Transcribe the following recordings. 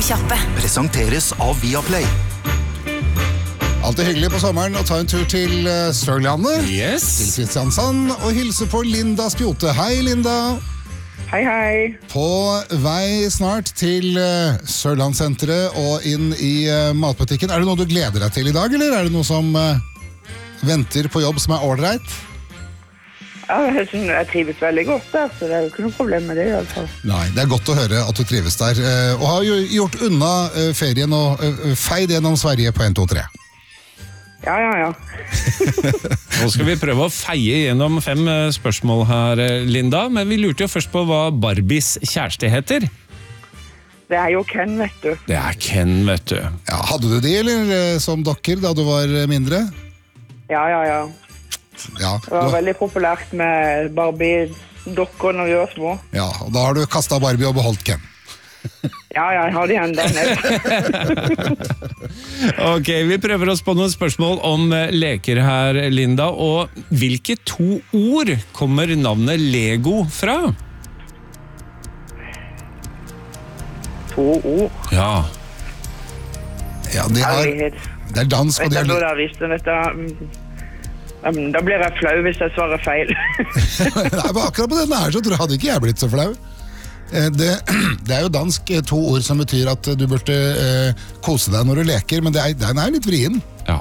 kjappe. Presenteres av Viaplay. Alltid hyggelig på sommeren å ta en tur til Sørlandet, Yes. til Kristiansand, og hilse på Linda Spjote. Hei, Linda! Hei, hei. På vei snart til Sørlandssenteret og inn i matbutikken. Er det noe du gleder deg til i dag, eller er det noe som venter på jobb som ordentlig? Ja, jeg trives veldig godt der, så det er jo ikke noe problem med det i hvert fall. Nei, det er godt å høre at du trives der. Og har jo gjort unna ferien og feid gjennom Sverige på 1, 2, 3. Ja. Nå skal vi prøve å feie gjennom 5 spørsmål her, Linda, men vi lurte jo først på hva Barbies kjæreste heter. Det er jo Ken, vet du. Det er Ken, vet du. Ja, hadde du de, eller som dokker da du var mindre? Ja. Ja, Det var veldig populært med Barbie-dokker når vi var små. ja, og da har du kastet Barbie og beholdt Ken. Ja, jeg har de hendene. Ok, vi prøver oss på noen spørsmål om leker her, Linda. Og hvilke 2 ord kommer navnet Lego fra? 2 ord. Ja. Ja, det Ærlighet. er dansk, og Vet de jeg har... hvor jeg visste dette. Da blir jeg flau hvis jeg svarer feil. Nei, men akkurat på denne her så hadde ikke jeg blitt så flau. Det er jo dansk 2 ord som betyr at du burde kose deg når du leker, men den er litt vrien. Ja.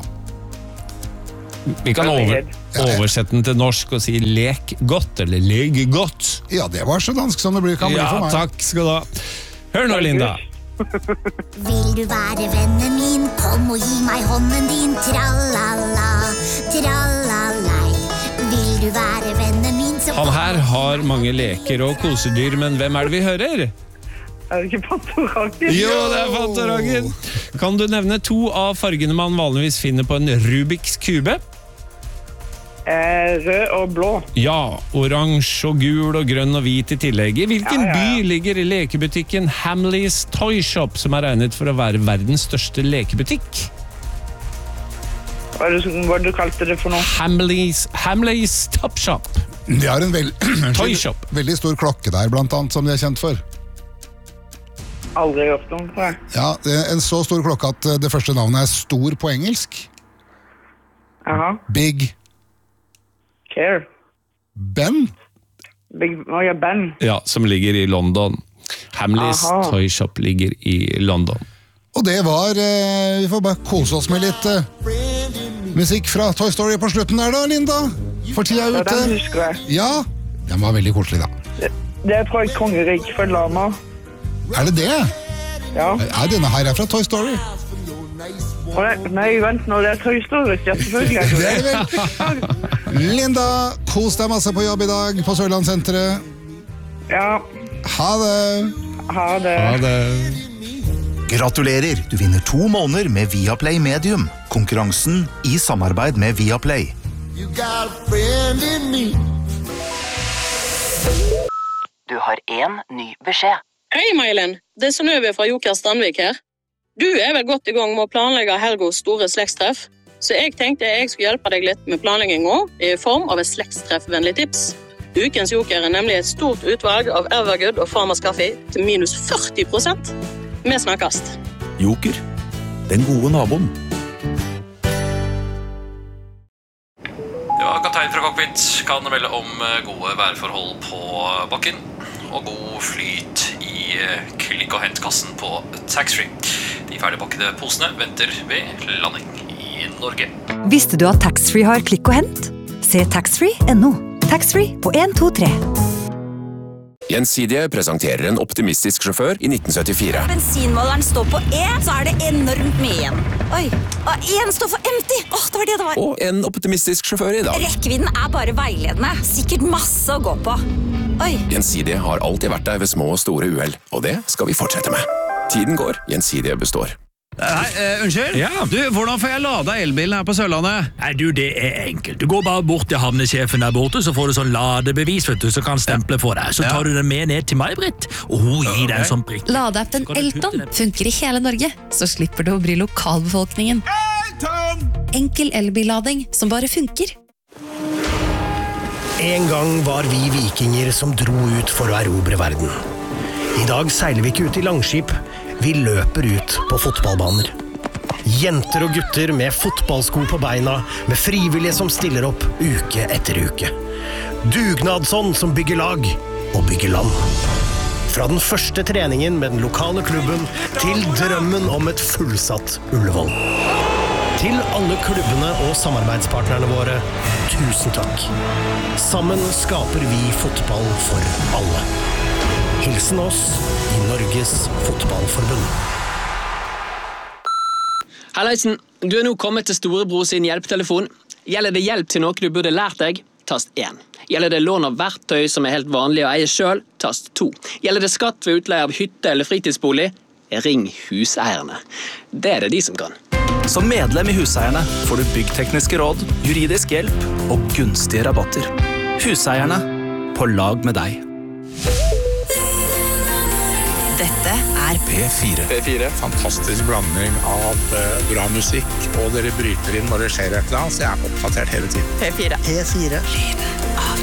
Vi kan oversette den til norsk og si lek godt, eller lege godt. Ja, det var så dansk som det kan bli Ja, for meg. takk skal du ha. Hør nå, Linda. Vil du være vennen min, kom og gi meg hånden din. Tralala, tralalei. Vil du være vennen min, så Han her har mange leker og kosedyr, men hvem er det vi hører? Er det ikke Pantorangen? Jo, det er Fantorangen. Kan du nevne 2 av fargene man vanligvis finner på en Rubiks kube? Rød og blå. Ja, oransje og gul og grønn og hvit i tillegg. I hvilken by ligger lekebutikken Hamleys Toy Shop, som er regnet for å være verdens største lekebutikk? Hva du kalte det for noe? Hamleys Top Shop. De har en Toy Shop. veldig stor klokke der, blant annet, som de er kjent for. Aldri hørt om, tror jeg. Ja, det er en så stor klokke at det første navnet er stor på engelsk. Aha. Big Care. Ben. Ben. Ja, som ligger i London. Hamleys Aha. Toy Shop ligger i London. Og det var, vi får bare kose oss med litt musikk fra Toy Story på slutten der da, Linda. For tida Ja, ute. den husker jeg. Ja, den var veldig koselig da. Det er fra et kongerik for lama. Er det det? Ja. Ja, denne her er fra Toy Story. Nei, vent nå, det er Toy Story. Ja, selvfølgelig. Det er det vel. Linda, kos deg masse på jobb i dag på Sørlandssenteret. Ja, Ha det. ha det. Ja, det... Gratulerer, du vinner 2 måneder med Viaplay Medium. Konkurransen i samarbeid med Viaplay. Du har en ny beskjed. Hei, Mailen. Det er Synnøve fra Joker Strandvik her. Du er vel godt i gang med å planlegge helgos store slektstreff, så jeg tenkte jeg skulle hjelpe deg litt med planleggingen i form av et slektstreffvennlig tips. Ukens Joker er nemlig et stort utvalg av Evergood og Farmers Kaffe til minus 40%. Vi snakkes. Joker, den gode naboen. Ja, kaptein fra Cockpit kan melde om gode værforhold på bakken og god flyt i klikk- og hentkassen på Taxfree. De ferdigpakkede posene venter ved landing i Norge. Visste du at Taxfree har klikk og hent? Se taxfree.no. Taxfree på 1, 2, 3. Gjensidige presenterer en optimistisk sjåfør i 1974. bensinmåleren står på E, så er det enormt mye igjen. Oi, og en står for empty. Det var det det var. Og en optimistisk sjåfør i dag. Rekkevidden er bare veiledende. Sikkert masse å gå på. Oi. Gjensidige har alltid vært der ved små og store uhell, og det skal vi fortsette med. Tiden går, Gjensidige består. Unnskyld? Ja. Du, hvordan får jeg lada elbilen her på Sørlandet? Nei, du, det er enkelt. Du går bare bort til havnesjefen der borte, så får du sånn ladebevis, vet du, så kan stemple for deg. Så tar du den med ned til meg, Britt, og hun gir deg en sånn prikk. Ladeappen Elton funker i hele Norge, så slipper du å bry lokalbefolkningen. Enkel elbillading som bare funker. En gang var vi vikinger som dro ut for å erobre verden. I dag seiler vi ikke ut i langskip, Vi løper ut på fotballbaner. Jenter og gutter med fotballsko på beina, med frivillige som stiller opp uke etter uke. Dugnadsånd som bygger lag og bygger land. Fra den første treningen med den lokale klubben til drømmen om et fullsatt Ullevål. Til alle klubbene og samarbeidspartnerne våre, tusen takk. Sammen skaper vi fotball for alle. Hilsen oss i Norges Fotballforbund. Halleisen, du nå kommet til Storebror sin hjelptelefon. Gjelder det hjelp til noe du burde lært deg? Tast 1. Gjelder det lån av verktøy som helt vanlig å eie selv? Tast 2. Gjelder det skatt ved utleie av hytte eller fritidsbolig? Ring huseierne. Det det de som kan. Som medlem i Huseierne får du byggtekniske råd, juridisk hjelp og gunstige rabatter. Huseierne, på lag med deg. Dette P4. Fantastisk blanding av bra musikk, og dere bryter inn når det skjer et eller annet, så jeg oppdatert hele tiden. P4. Lyden av